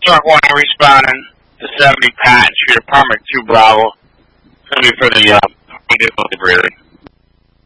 Shark 1 responding to 70 Patton Street, apartment 2 Bravo. It's going to be for the breathing.